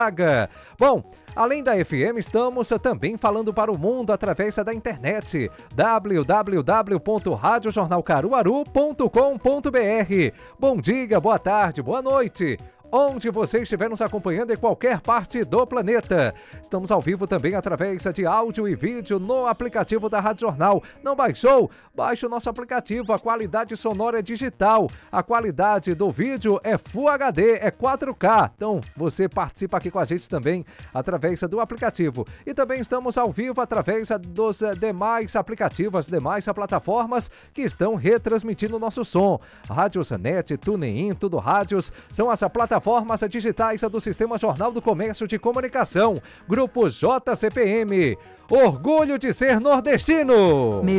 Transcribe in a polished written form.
Bom, além da FM, estamos também falando para o mundo através da internet, www.radiojornalcaruaru.com.br. Bom dia, boa tarde, boa noite, onde você estiver nos acompanhando em qualquer parte do planeta. Estamos ao vivo também através de áudio e vídeo no aplicativo da Rádio Jornal. Não baixou? Baixe o nosso aplicativo. A qualidade sonora é digital, a qualidade do vídeo é Full HD, é 4K. Então você participa aqui com a gente também através do aplicativo. E também estamos ao vivo através dos demais aplicativos, as demais plataformas que estão retransmitindo o nosso som. Rádios Net, TuneIn, Tudo Rádios, são as plataformas digitais do Sistema Jornal do Comércio de Comunicação. Grupo JCPM. Orgulho de ser nordestino.